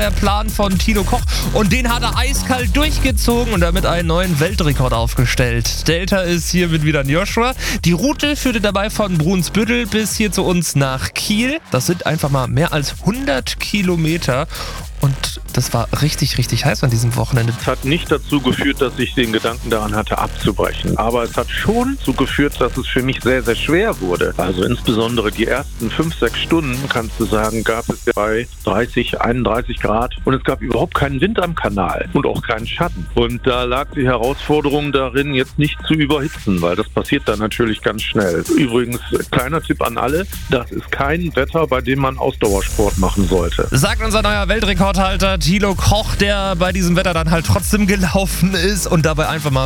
Der Plan von Thilo Koch und den hat er eiskalt durchgezogen und damit einen neuen Weltrekord aufgestellt. Delta ist hiermit wieder in Joshua. Die Route führte dabei von Brunsbüttel bis hier zu uns nach Kiel. Das sind einfach mal mehr als 100 Kilometer. Und das war richtig, richtig heiß an diesem Wochenende. Es hat nicht dazu geführt, dass ich den Gedanken daran hatte, abzubrechen. Aber es hat schon dazu geführt, dass es für mich sehr, sehr schwer wurde. Also insbesondere die ersten 5-6 Stunden, kannst du sagen, gab es ja bei 30, 31 Grad. Und es gab überhaupt keinen Wind am Kanal und auch keinen Schatten. Und da lag die Herausforderung darin, jetzt nicht zu überhitzen, weil das passiert dann natürlich ganz schnell. Übrigens, kleiner Tipp an alle, das ist kein Wetter, bei dem man Ausdauersport machen sollte. Sagt unser neuer Weltrekordhalter Thilo Koch, der bei diesem Wetter dann halt trotzdem gelaufen ist und dabei einfach mal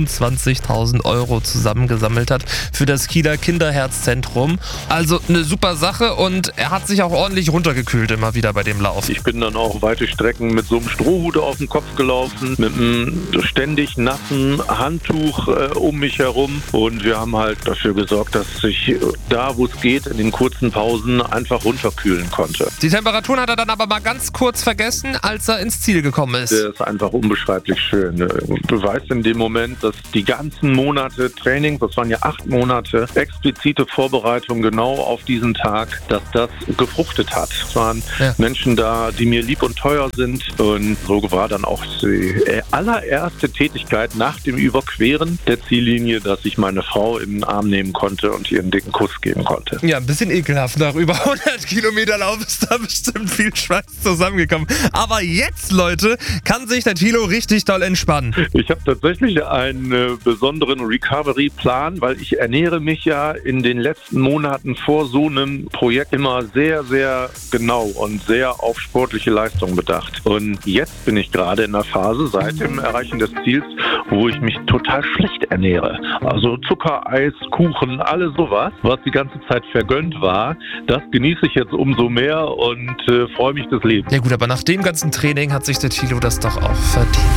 25.000 € zusammengesammelt hat für das Kieler Kinderherzzentrum. Also eine super Sache und er hat sich auch ordentlich runtergekühlt immer wieder bei dem Lauf. Ich bin dann auch weite Strecken mit so einem Strohhut auf dem Kopf gelaufen, mit einem ständig nassen Handtuch um mich herum und wir haben halt dafür gesorgt, dass ich da, wo es geht, in den kurzen Pausen einfach runterkühlen konnte. Die Temperaturen hat er dann aber mal ganz kurz vergessen, als er ins Ziel gekommen ist. Das ist einfach unbeschreiblich schön. Du weißt in dem Moment, dass die ganzen Monate Training, das waren ja 8 Monate, explizite Vorbereitung genau auf diesen Tag, dass das gefruchtet hat. Es waren Menschen da, die mir lieb und teuer sind und so war dann auch die allererste Tätigkeit nach dem Überqueren der Ziellinie, dass ich meine Frau in den Arm nehmen konnte und ihr einen dicken Kuss geben konnte. Ja, ein bisschen ekelhaft. Nach über 100 Kilometer Lauf ist da bestimmt viel Schweiß zusammengekommen. Aber jetzt, Leute, kann sich der Thilo richtig doll entspannen. Ich habe tatsächlich einen besonderen Recovery-Plan, weil ich ernähre mich ja in den letzten Monaten vor so einem Projekt immer sehr, sehr genau und sehr auf sportliche Leistung bedacht. Und jetzt bin ich gerade in der Phase seit dem Erreichen des Ziels, wo ich mich total schlecht ernähre. Also Zucker, Eis, Kuchen, alles sowas, was die ganze Zeit vergönnt war, das genieße ich jetzt umso mehr und freue mich des Lebens. Ja gut, aber nach dem ganzen Training hat sich der Thilo das doch auch verdient.